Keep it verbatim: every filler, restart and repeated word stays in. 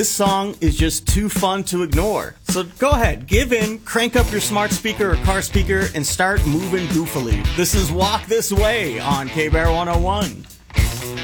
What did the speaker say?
This song is just too fun to ignore. So go ahead, give in, crank up your smart speaker or car speaker, and start moving goofily. This is Walk This Way on K-Bear one oh one.